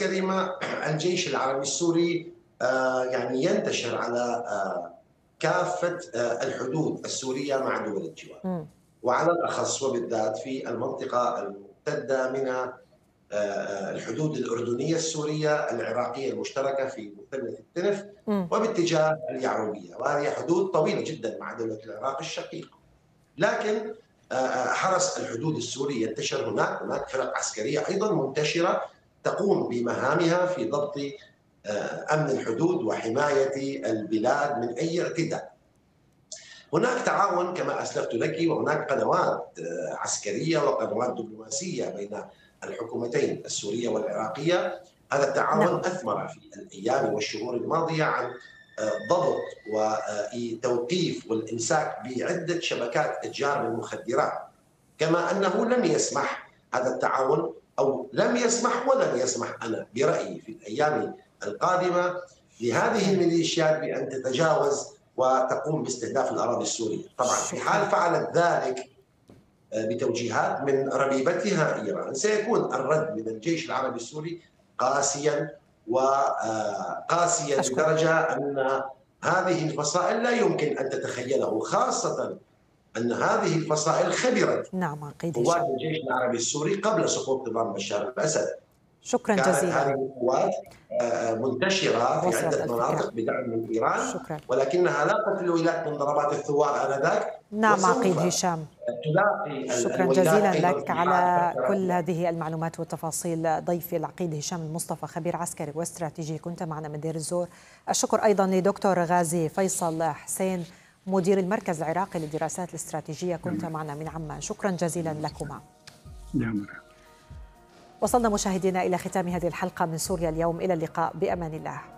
كريمة، الجيش العربي السوري يعني ينتشر على كافة الحدود السورية مع دول الجوار، إمم. وعلى الأخص وبالذات في المنطقة الممتدة من الحدود الأردنية السورية العراقية المشتركة في مثلث التنف إمم. وباتجاه اليعروبية، وهي حدود طويلة جدا مع دولة العراق الشقيقة. لكن حرس الحدود السوري ينتشر هناك فرق عسكرية أيضا منتشرة تقوم بمهامها في ضبط أمن الحدود وحماية البلاد من أي اعتداء. هناك تعاون كما أسلفت لك، وهناك قنوات عسكرية وقنوات دبلوماسية بين الحكومتين السورية والعراقية. هذا التعاون نعم. أثمر في الأيام والشهور الماضية عن ضبط وتوقيف والإمساك بعدة شبكات إتجار المخدرات، كما أنه لم يسمح هذا التعاون، أو لم يسمح ولن يسمح أنا برأيي في الأيام القادمة لهذه شكرًا. الميليشيات بأن تتجاوز وتقوم باستهداف الأراضي السورية. طبعا في حال شكرًا. فعلت ذلك بتوجيهات من ربيبتها إيران، سيكون الرد من الجيش العربي السوري قاسيا، وقاسيا أشكرك. لدرجة أن هذه الفصائل لا يمكن أن تتخيله، خاصة أن هذه الفصائل خبرت نعم عقيد قوات هشام. الجيش العربي السوري قبل سقوط نظام بشار الأسد. شكرا كانت هذه جزيلا. القوات منتشرة في وصلت عدة الفكرة. مناطق بدعم من إيران، شكرا. ولكنها لا قتل الويلات من ضربات الثوار آنذاك، نعم وسوف عقيد هشام. تلاقي شكرا الويلات جزيلا أيضا لك في حال على فكرت. كل هذه المعلومات والتفاصيل. ضيفي العقيد هشام المصطفى، خبير عسكري واستراتيجي، كنت معنا من دير الزور. الشكر أيضا لدكتور غازي فيصل حسين، مدير المركز العراقي للدراسات الاستراتيجية، كنت معنا من عمان. شكرا جزيلا لكما. وصلنا مشاهدينا إلى ختام هذه الحلقة من سوريا اليوم، إلى اللقاء بأمان الله.